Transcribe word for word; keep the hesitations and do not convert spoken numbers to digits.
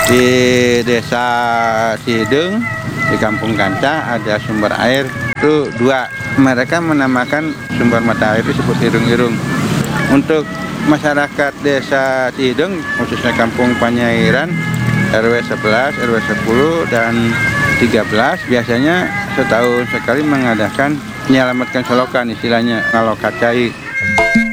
Di desa Cihideng, di Kampung Kancah ada sumber air itu dua. Mereka menamakan sumber mata air disebut irung-irung. Untuk masyarakat desa Cihideng, khususnya Kampung Panyairan, R W sebelas, R W sepuluh, dan tiga belas, biasanya setahun sekali mengadakan menyelamatkan selokan, istilahnya ngalokacai.